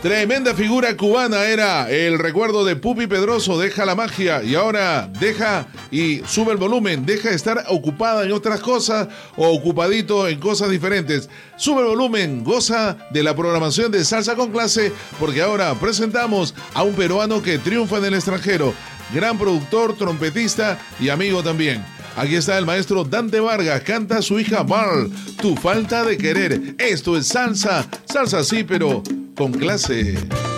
Tremenda figura cubana era el recuerdo de Pupi Pedroso. Deja la magia y ahora deja y sube el volumen. Deja de estar ocupada en otras cosas o ocupadito en cosas diferentes. Sube el volumen, goza de la programación de Salsa con Clase, porque ahora presentamos a un peruano que triunfa en el extranjero. Gran productor, trompetista y amigo también. Aquí está el maestro Dante Vargas, canta a su hija Val, Tu falta de querer. Esto es salsa, salsa sí, pero con clase.